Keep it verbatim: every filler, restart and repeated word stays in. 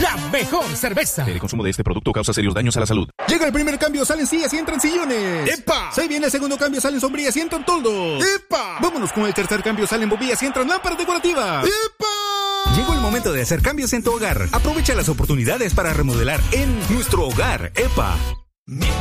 la mejor cerveza. El consumo de este producto causa serios daños a la salud. Llega el primer cambio, salen sillas y entran sillones. ¡Epa! Se viene el segundo cambio, salen sombrillas y entran toldos. ¡Epa! Vámonos con el tercer cambio, salen bombillas y entran lámparas decorativas. ¡Epa! Llegó el momento de hacer cambios en tu hogar. Aprovecha las oportunidades para remodelar en nuestro hogar. ¡Epa!